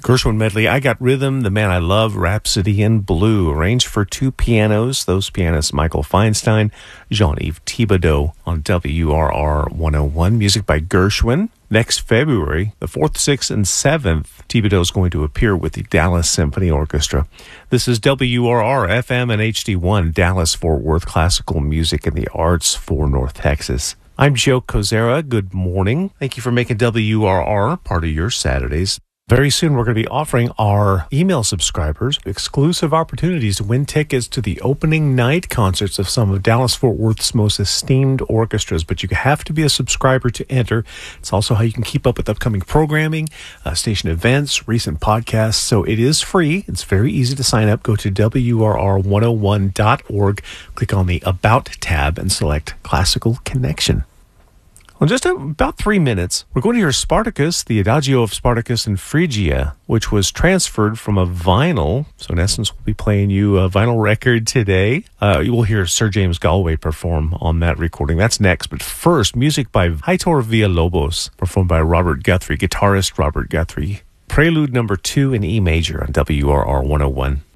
Gershwin medley, I Got Rhythm, The Man I Love, Rhapsody in Blue, arranged for two pianos. Those pianists, Michael Feinstein, Jean-Yves Thibodeau on WRR 101. Music by Gershwin. Next February, the 4th, 6th, and 7th, Thibodeau is going to appear with the Dallas Symphony Orchestra. This is WRR FM and HD1, Dallas-Fort Worth Classical Music and the Arts for North Texas. I'm Joe Kozera. Good morning. Thank you for making WRR part of your Saturdays. Very soon, we're going to be offering our email subscribers exclusive opportunities to win tickets to the opening night concerts of some of Dallas-Fort Worth's most esteemed orchestras. But you have to be a subscriber to enter. It's also how you can keep up with upcoming programming, station events, recent podcasts. So it is free. It's very easy to sign up. Go to WRR101.org, click on the About tab, and select Classical Connection. Well, just about 3 minutes, we're going to hear Spartacus, the Adagio of Spartacus and Phrygia, which was transferred from a vinyl. So in essence, we'll be playing you a vinyl record today. You will hear Sir James Galway perform on that recording. That's next. But first, music by Heitor Villalobos, performed by Robert Guthrie, guitarist Robert Guthrie. Prelude number 2 in E major on WRR 101.